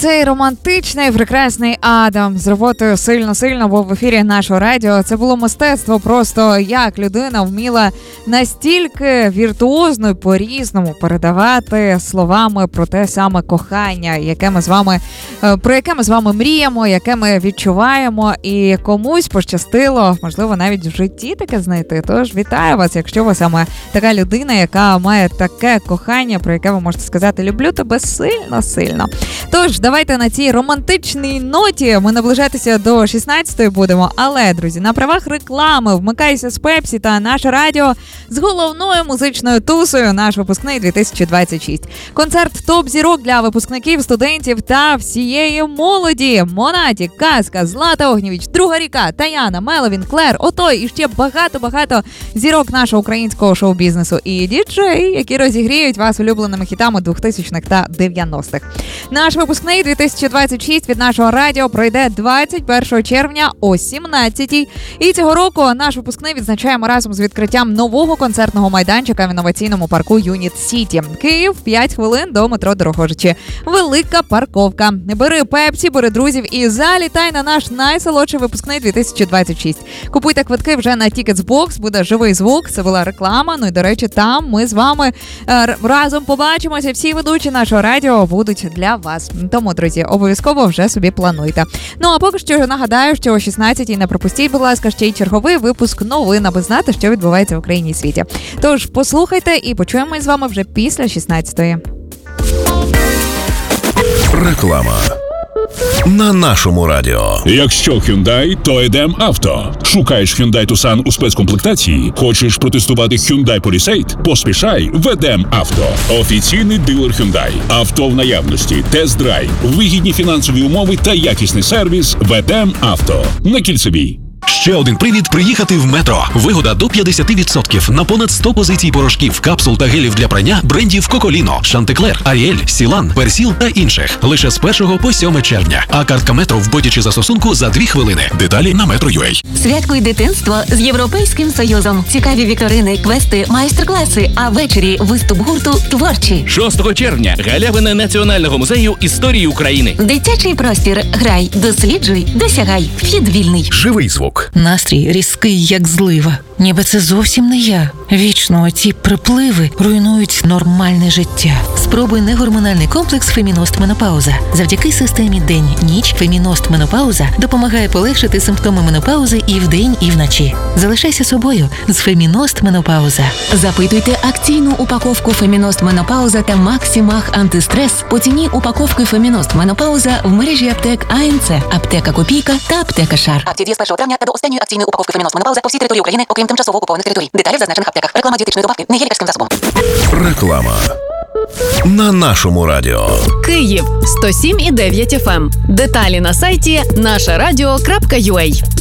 цей романтичний, прекрасний Адам з роботою «Сильно-сильно» був в ефірі нашого радіо. Це було мистецтво просто, як людина вміла настільки віртуозно і по-різному передавати словами про те саме кохання, про яке ми з вами мріємо, яке ми відчуваємо, і комусь пощастило, можливо, навіть в житті таке знайти. Тож вітаю вас, якщо ви саме така людина, яка має таке кохання, про яке ви можете сказати «люблю тебе сильно-сильно». Тож, давайте на цій романтичній ноті ми наближатися до 16-ї будемо. Але, друзі, на правах реклами «Вмикайся з Пепсі» та наше радіо з головною музичною тусою «Наш випускний 2026». Концерт топ-зірок для випускників, студентів та всієї молоді. Монаті, Казка, Злата Огнєвіч, Друга Ріка, Таяна, Меловін, Клер, Отой і ще багато-багато зірок нашого українського шоу-бізнесу. І діджеї, які розігріють вас улюбленими хітами 2000-х та 90-х. Наш випускний 2026 від нашого радіо пройде 21 червня о 17-й. І цього року наш випускний відзначаємо разом з відкриттям нового концертного майданчика в інноваційному парку Юніт Сіті. Київ, 5 хвилин до метро Дорогожичі. Велика парковка. Бери Пепсі, бери друзів і залітай на наш найсолодший випускний 2026. Купуйте квитки вже на Ticketsbox, буде живий звук, це була реклама. Ну і, до речі, там ми з вами разом побачимося. Всі ведучі нашого радіо будуть для вас. Тому, друзі, обов'язково вже собі плануйте. Ну, а поки що нагадаю, що о 16-й не пропустіть, будь ласка, ще й черговий випуск новин, аби знати, що відбувається в Україні і світі. Тож, послухайте і почуємось з вами вже після 16-ї. Реклама на нашому радіо. Якщо Hyundai, то Едем Авто. Шукаєш Hyundai Tucson у спецкомплектації? Хочеш протестувати Hyundai Palisade? Поспішай в Едем Авто. Офіційний дилер Hyundai. Авто в наявності, тест-драйв, вигідні фінансові умови та якісний сервіс в Едем Авто. На Кільцевій. Ще один привід приїхати в Метро. Вигода до 50% на понад 100 позицій порошків, капсул та гелів для прання брендів Коколіно, Шантеклер, Аріель, Сілан, Персіл та інших. Лише з 1 по 7 червня. А картка Метро в боді чи застосунку за 2 хвилини. Деталі на Metro.ua. Святкуй дитинство з Європейським Союзом. Цікаві вікторини, квести, майстер-класи, а ввечері виступ гурту «Творчі». 6 червня. Галявина Національного музею історії України. Дитячий простір. Грай, досліджуй, досягай. Вхід вільний. Живий звук. Настрій різкий, як злива. Ніби це зовсім не я. Вічно ці припливи руйнують нормальне життя. Спробуй негормональний комплекс «Феміност Менопауза». Завдяки системі день-ніч «Феміност Менопауза» допомагає полегшити симптоми менопаузи і вдень, і вночі. Залишайся собою з «Феміност Менопауза». Запитуйте акційну упаковку «Феміност Менопауза» та «Максимах Антистрес» по ціні упаковки «Феміност Менопауза» в мережі аптек АНЦ, аптека Копійка та аптека Шар. Акції діє з 1 травня та до останньої акційної упаковки «Феміност Менопауза» по всій території України, окрім тимчасово окупованих територій. Деталі в зазначених аптеках. Реклама дієтичної добавки не є лікарським засобом. Реклама на нашому радіо. Київ 107,9 FM. Деталі на сайті нашарадіо.ua.